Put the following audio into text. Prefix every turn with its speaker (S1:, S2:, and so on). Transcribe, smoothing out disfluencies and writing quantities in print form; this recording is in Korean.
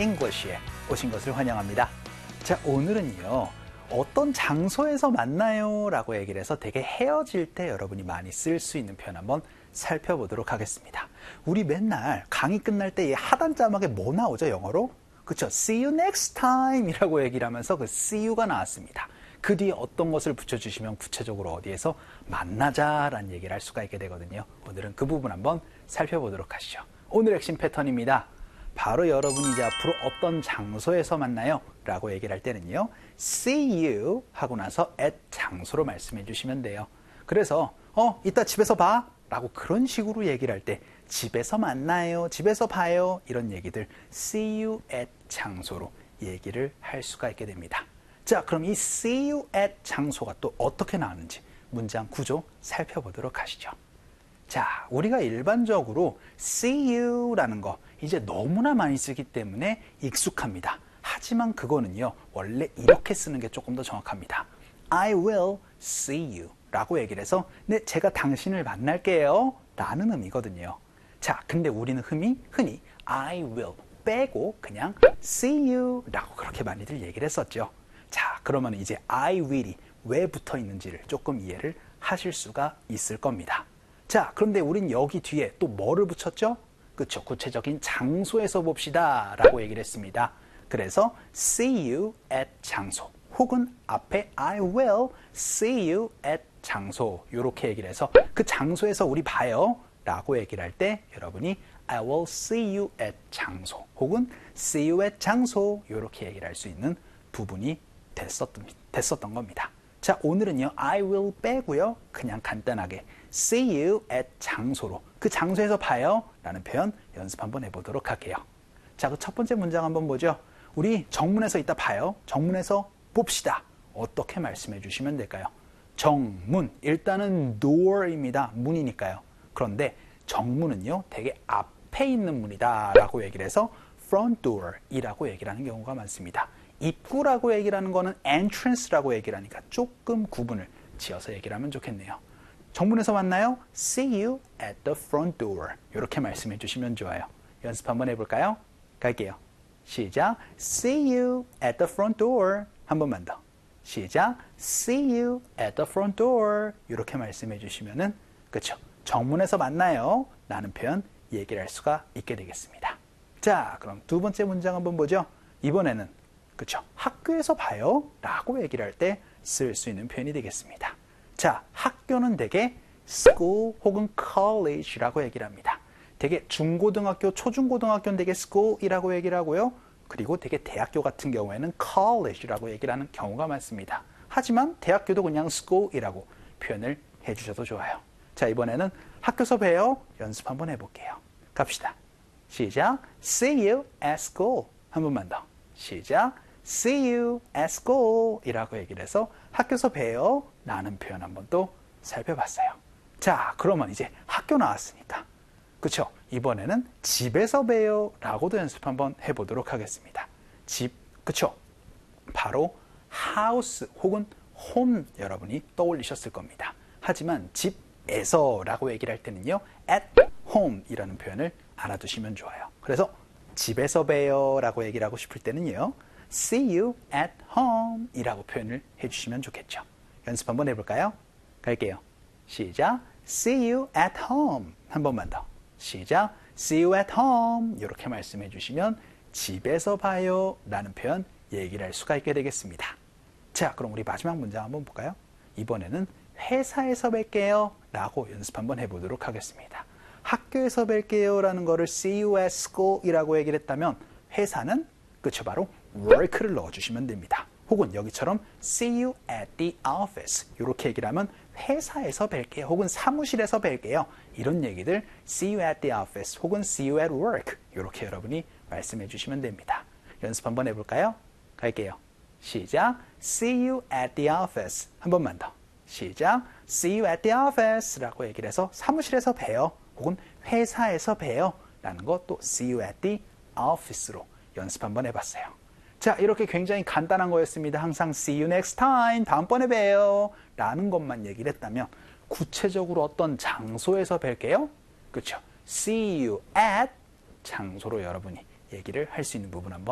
S1: English에 오신 것을 환영합니다. 자, 오늘은요. 어떤 장소에서 만나요? 라고 얘기를 해서 되게 헤어질 때 여러분이 많이 쓸 수 있는 표현 한번 살펴보도록 하겠습니다. 우리 맨날 강의 끝날 때 이 하단 자막에 뭐 나오죠? 영어로? 그쵸? See you next time 이라고 얘기를 하면서 그 see you가 나왔습니다. 그 뒤에 어떤 것을 붙여주시면 구체적으로 어디에서 만나자라는 얘기를 할 수가 있게 되거든요. 오늘은 그 부분 한번 살펴보도록 하시죠. 오늘 핵심 패턴입니다. 바로 여러분이 이제 앞으로 어떤 장소에서 만나요? 라고 얘기를 할 때는요. See you 하고 나서 at 장소로 말씀해 주시면 돼요. 그래서 이따 집에서 봐 라고 그런 식으로 얘기를 할 때 집에서 만나요, 집에서 봐요 이런 얘기들 see you at 장소로 얘기를 할 수가 있게 됩니다. 자, 그럼 이 see you at 장소가 또 어떻게 나오는지 문장 구조 살펴보도록 하시죠. 자, 우리가 일반적으로 see you라는 거 이제 너무나 많이 쓰기 때문에 익숙합니다. 하지만 그거는요, 원래 이렇게 쓰는 게 조금 더 정확합니다. I will see you 라고 얘기를 해서 네, 제가 당신을 만날게요 라는 의미거든요. 자, 근데 우리는 흔히 I will 빼고 그냥 see you 라고 그렇게 많이들 얘기를 했었죠. 자, 그러면 이제 I will이 왜 붙어 있는지를 조금 이해를 하실 수가 있을 겁니다. 자, 그런데 우린 여기 뒤에 또 뭐를 붙였죠? 그쵸, 구체적인 장소에서 봅시다 라고 얘기를 했습니다. 그래서 see you at 장소 혹은 앞에 I will see you at 장소 이렇게 얘기를 해서 그 장소에서 우리 봐요 라고 얘기를 할 때 여러분이 I will see you at 장소 혹은 see you at 장소 이렇게 얘기를 할 수 있는 부분이 됐었던 겁니다. 자, 오늘은요 I will 빼고요 그냥 간단하게 see you at 장소로 그 장소에서 봐요 라는 표현 연습 한번 해보도록 할게요. 자, 그 첫 번째 문장 한번 보죠. 우리 정문에서 이따 봐요. 정문에서 봅시다. 어떻게 말씀해 주시면 될까요? 정문, 일단은 door입니다. 문이니까요. 그런데 정문은요 되게 앞에 있는 문이다 라고 얘기를 해서 front door 이라고 얘기를 하는 경우가 많습니다. 입구라고 얘기를 하는 거는 entrance라고 얘기를 하니까 조금 구분을 지어서 얘기를 하면 좋겠네요. 정문에서 만나요. See you at the front door 이렇게 말씀해 주시면 좋아요. 연습 한번 해볼까요? 갈게요. 시작. See you at the front door. 한 번만 더. 시작. See you at the front door. 이렇게 말씀해 주시면은 그쵸? 정문에서 만나요 라는 표현 얘기를 할 수가 있게 되겠습니다. 자, 그럼 두 번째 문장 한번 보죠. 이번에는 그쵸? 학교에서 봐요 라고 얘기를 할 때 쓸 수 있는 표현이 되겠습니다. 자, 학교는 대개 school 혹은 college라고 얘기를 합니다. 되게 중고등학교, 초중고등학교는 되게 school이라고 얘기를 하고요. 그리고 되게 대학교 같은 경우에는 college라고 얘기를 하는 경우가 많습니다. 하지만 대학교도 그냥 school이라고 표현을 해주셔도 좋아요. 자, 이번에는 학교에서 봬요. 연습 한번 해볼게요. 갑시다. 시작. See you at school. 한 번만 더. 시작. See you at school 이라고 얘기를 해서 학교에서 봬요 라는 표현 한번 또 살펴봤어요. 자, 그러면 이제 학교 나왔으니까 그쵸? 이번에는 집에서 봬요 라고도 연습 한번 해보도록 하겠습니다. 집, 그쵸? 바로 house 혹은 home 여러분이 떠올리셨을 겁니다. 하지만 집에서 라고 얘기를 할 때는요 at home 이라는 표현을 알아두시면 좋아요. 그래서 집에서 봬요 라고 얘기를 하고 싶을 때는요 see you at home 이라고 표현을 해주시면 좋겠죠. 연습 한번 해볼까요? 갈게요. 시작. see you at home. 한 번만 더. 시작. see you at home. 이렇게 말씀해 주시면 집에서 봐요 라는 표현 얘기를 할 수가 있게 되겠습니다. 자, 그럼 우리 마지막 문장 한번 볼까요? 이번에는 회사에서 뵐게요 라고 연습 한번 해보도록 하겠습니다. 학교에서 뵐게요 라는 거를 see you at school 이라고 얘기를 했다면 회사는 그쵸, 바로 work를 넣어주시면 됩니다. 혹은 여기처럼 see you at the office 이렇게 얘기를 하면 회사에서 뵐게요 혹은 사무실에서 뵐게요 이런 얘기들 see you at the office 혹은 see you at work 이렇게 여러분이 말씀해 주시면 됩니다. 연습 한번 해볼까요? 갈게요. 시작. see you at the office. 한 번만 더. 시작. see you at the office 라고 얘기를 해서 사무실에서 봬요 혹은 회사에서 봬요 라는 것도 see you at the office로 연습 한번 해봤어요. 자, 이렇게 굉장히 간단한 거였습니다. 항상 see you next time, 다음번에 봬요 라는 것만 얘기를 했다면 구체적으로 어떤 장소에서 뵐게요? 그렇죠? see you at 장소로 여러분이 얘기를 할 수 있는 부분 한번